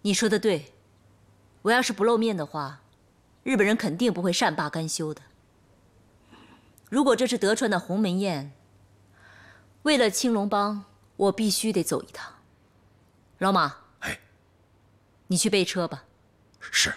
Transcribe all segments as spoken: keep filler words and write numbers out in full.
你说的对，我要是不露面的话，日本人肯定不会善罢甘休的。如果这是德川的鸿门宴，为了青龙帮，我必须得走一趟。老马， 哎， 你去备车吧。 是。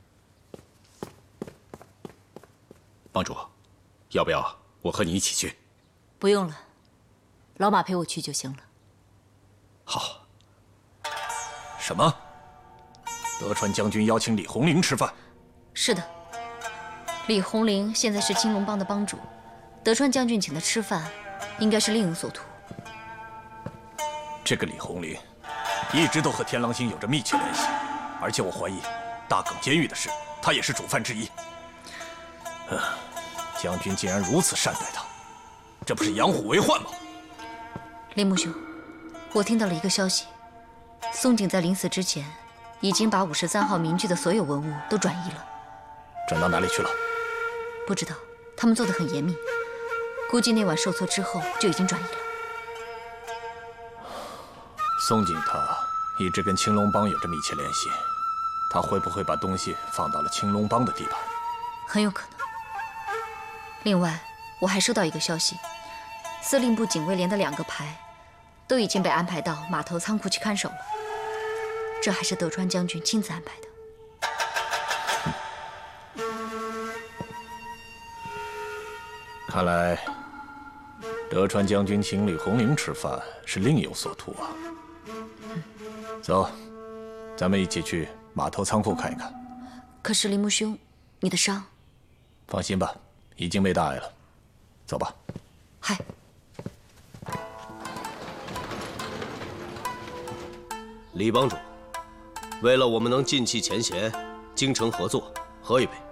帮主，要不要我和你一起去？ 不用了，老马陪我去就行了。 好。什么？德川将军邀请李红绫吃饭？ 是的，李红绫现在是青龙帮的帮主，德川将军请他吃饭，应该是另有所图。 这个李红绫一直都和天狼星有着密切联系，而且我怀疑大耿监狱的事，他也是主犯之一。呃，将军竟然如此善待他，这不是养虎为患吗？ 铃木兄，我听到了一个消息，松井在临死之前，已经把五十三号民居的所有文物都转移了。 转到哪里去了？ 不知道，他们做得很严密，估计那晚受挫之后就已经转移了。 松井他一直跟青龙帮有着密切联系，他会不会把东西放到了青龙帮的地盘？ 很有可能。另外，我还收到一个消息，司令部警卫连的两个排都已经被安排到码头仓库去看守了。这还是德川将军亲自安排的。 看来德川将军请李红绫吃饭是另有所图啊。走，咱们一起去码头仓库看一看。 可是铃木兄，你的伤…… 放心吧，已经没大碍了。走吧。 嗨。 李帮主，为了我们能尽弃前嫌，精诚合作，喝一杯。